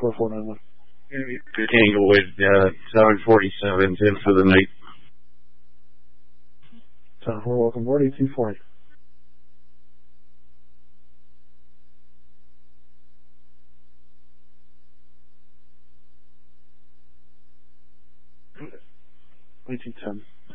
4491. Tanglewood, 747, 10 for the night. 10-4, welcome aboard, 1840. $1810.